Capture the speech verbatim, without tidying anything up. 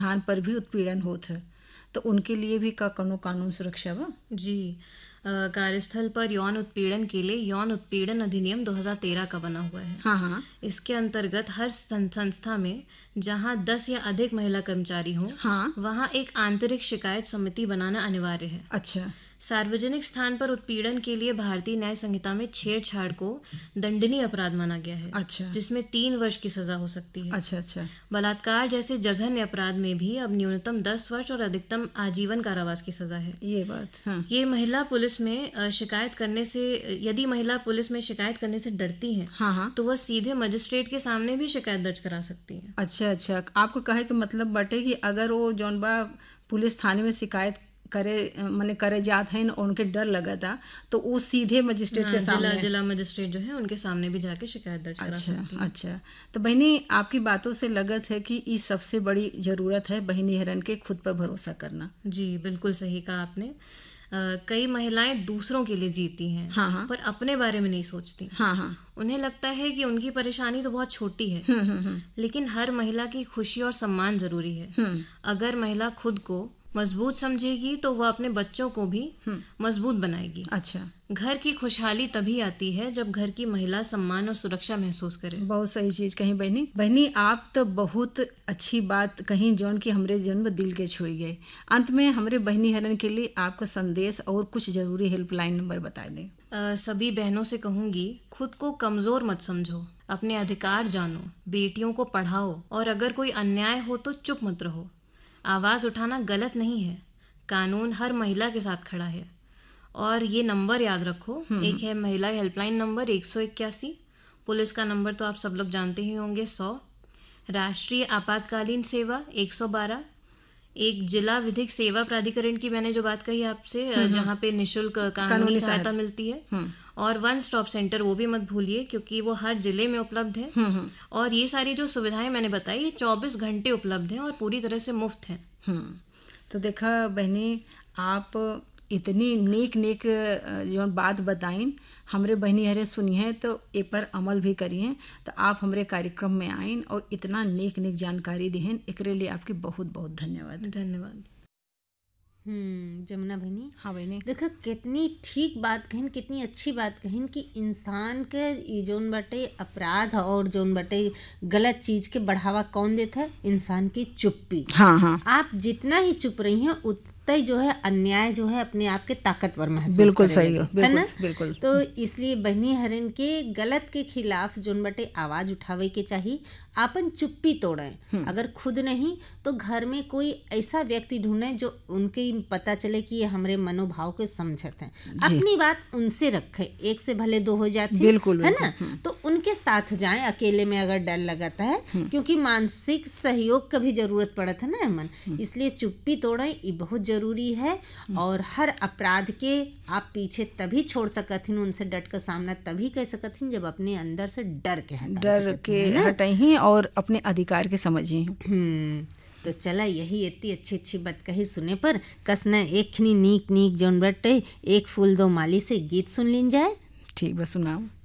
स्थान पर भी उत्पीड़न होत है, तो उनके लिए भी का कौनो कानून सुरक्षा बा? जी, अ, कार्यस्थल पर यौन उत्पीड़न के लिए यौन उत्पीड़न अधिनियम दो हज़ार तेरह का बना हुआ है। हाँ हाँ इसके अंतर्गत हर सं- संस्था में जहां दस या अधिक महिला कर्मचारी हों, हाँ। वहां एक आंतरिक शिकायत समिति बनाना अनिवार्य है। अच्छा सार्वजनिक स्थान पर उत्पीड़न के लिए भारतीय न्याय संहिता में छेड़छाड़ को दंडनीय अपराध माना गया है, अच्छा जिसमें तीन वर्ष की सजा हो सकती है। अच्छा अच्छा बलात्कार जैसे जघन्य अपराध में भी अब न्यूनतम दस वर्ष और अधिकतम आजीवन कारावास की सजा है। ये बात। हाँ ये महिला पुलिस में अ, शिकायत करने से, यदि महिला पुलिस में शिकायत करने से डरती हैं, हाँ हाँ तो वह सीधे मजिस्ट्रेट के सामने भी शिकायत दर्ज करा सकती हैं। अच्छा अच्छा, आपको कहे के मतलब बाटे कि अगर वो जौन बा पुलिस थाने में शिकायत करे माने करे जात है और उनके डर लगता तो वो सीधे मजिस्ट्रेट हाँ, के जिला सामने। जिला मजिस्ट्रेट जो है उनके सामने भी जाके शिकायत दर्ज करा अच्छा सकती हैं। अच्छा, तो बहनी आपकी बातों से लगत है कि ये सबसे बड़ी जरूरत है बहनी हरन के खुद पर भरोसा करना। जी, बिल्कुल सही कहा आपने। अ, कई महिलाएं दूसरों के लिए जीती हैं, हाँ हाँ पर अपने बारे में नहीं सोचती। हाँ हाँ उन्हें लगता है कि उनकी परेशानी तो बहुत छोटी है, हम्म हम्म हम्म लेकिन हर महिला की खुशी और सम्मान जरूरी है। हम्म अगर महिला खुद को मजबूत समझेगी तो वह अपने बच्चों को भी मजबूत बनाएगी। अच्छा, घर की खुशहाली तभी आती है जब घर की महिला सम्मान और सुरक्षा महसूस करे। बहुत सही चीज कही बहनी। बहनी आप तो बहुत अच्छी बात कही जौन की हमरे जौन दिल के छुई गए। अंत में हमरे बहनी हरन के लिए आपका संदेश और कुछ जरूरी हेल्पलाइन नंबर बता दें। अ, सभी बहनों से कहूंगी, खुद को कमजोर मत समझो, अपने अधिकार जानो, बेटियों को पढ़ाओ और अगर कोई अन्याय हो तो चुप मत रहो। आवाज उठाना गलत नहीं है, कानून हर महिला के साथ खड़ा है। और ये नंबर याद रखो, एक है महिला हेल्पलाइन नंबर एक सौ इक्यासी, पुलिस का नंबर तो आप सब लोग जानते ही होंगे सौ, राष्ट्रीय आपातकालीन सेवा एक सौ बारह, एक जिला विधिक सेवा प्राधिकरण की मैंने जो बात कही आपसे, जहाँ पे निशुल्क कानूनी सहायता मिलती है, और वन स्टॉप सेंटर वो भी मत भूलिए क्योंकि वो हर जिले में उपलब्ध है। और ये सारी जो सुविधाएं मैंने बताई ये चौबीस घंटे उपलब्ध हैं और पूरी तरह से मुफ्त हैं। हम्म, तो देखा बहनी आप इतनी नेक नेक जो बात बताइन हमरे बहनी हरे सुनिए तो ए पर अमल भी करिए। तो आप हमरे कार्यक्रम में आइन और इतना नेक नेक जानकारी दिहन, एकरे लिए आपकी बहुत बहुत धन्यवाद। धन्यवाद। हम्म जमुना बहनी, हाँ बहनी, देखो कितनी ठीक बात कहिन, कितनी अच्छी बात कहिन कि इंसान के ई जोन बटे अपराध और जोन बटे गलत चीज के बढ़ावा कौन देता है? इंसान की चुप्पी। हाँ हाँ, आप जितना ही चुप रही हैं उतना ही जो है अन्याय जो है अपने आप के ताकतवर महसूस बिल्कुल करे सही लगे, हो, है बिल्कुल ना? बिल्कुल। तो इसलिए बहनी हरन के गलत के खिलाफ जोन बटे आवाज उठावे के चाहिए, आपन चुप्पी तोड़ें। अगर खुद नहीं तो घर में कोई ऐसा व्यक्ति ढूंढें जो उनके पता चले कि ये हमरे मनोभाव के समझत हैं, अपनी बात उनसे रखें। एक से भले दो हो जाती बिल्कुल, है ना, तो उनके साथ जाएं अकेले में अगर डर लगाता है, क्योंकि मानसिक सहयोग का भी जरूरत पड़ता है ना मन, इसलिए चुप्पी तोड़ें, ये बहुत जरूरी है। और हर अपराध के आप पीछे तभी छोड़ सकथिन, उनसे डट कर सामना तभी कर सकथिन जब अपने अंदर से डर के हटा डर के हटाई और अपने अधिकार के समझी। हम्म तो चला यही इतनी अच्छी अच्छी बात कही सुने पर कसना एक खनी नीक नीक जौन बटे एक फूल दो माली से गीत सुन लीन जाए। ठीक बस सुनाओ।